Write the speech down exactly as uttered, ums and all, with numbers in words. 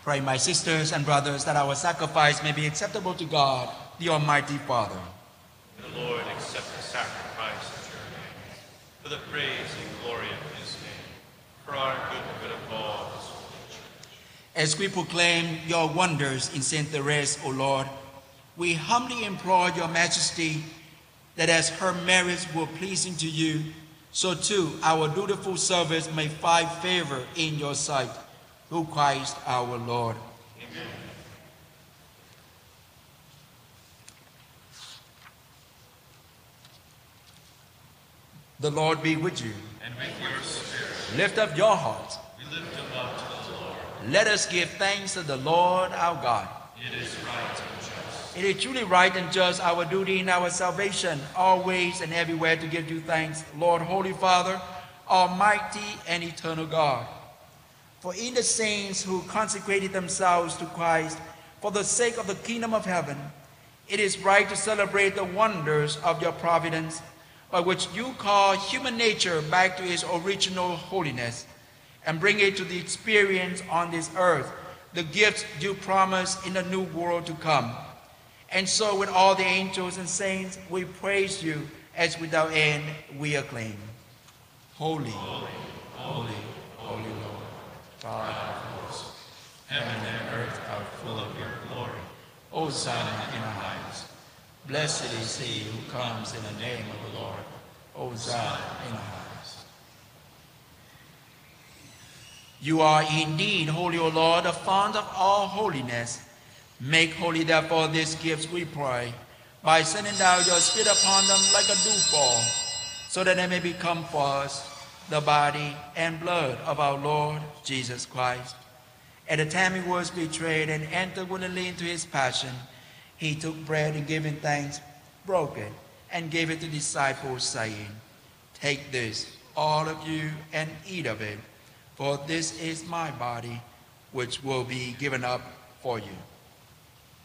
Pray, my sisters and brothers, that our sacrifice may be acceptable to God, the Almighty Father. The Lord accept the sacrifice at your hands, for the praise and glory of his name, for our good and good of all his holy church. As we proclaim your wonders in Saint Therese, O Lord, we humbly implore your majesty that as her merits were pleasing to you, so too our dutiful service may find favor in your sight, through Christ our Lord. Amen. The Lord be with you. And with your spirit. Lift up your hearts. We lift them up to the Lord. Let us give thanks to the Lord our God. It is right and just. It is truly right and just, our duty and our salvation, always and everywhere to give you thanks, Lord, Holy Father, Almighty and eternal God. For in the saints who consecrated themselves to Christ for the sake of the kingdom of heaven, it is right to celebrate the wonders of your providence, by which you call human nature back to its original holiness and bring it to the experience on this earth, the gifts you promise in the new world to come. And so with all the angels and saints, we praise you as without end we acclaim. Holy, holy, holy, holy Lord, God of hosts, heaven and earth are full of your glory. Hosanna in the highest. Blessed is he who comes in the name of the Lord. Hosanna in the highest. You are indeed holy, O Lord, the fount of all holiness. Make holy, therefore, these gifts, we pray, by sending down your Spirit upon them like a dewfall, so that they may become for us the body and blood of our Lord Jesus Christ. At the time he was betrayed and entered willingly into his passion, he took bread and giving thanks, broke it, and gave it to the disciples, saying, "Take this, all of you, and eat of it, for this is my body, which will be given up for you."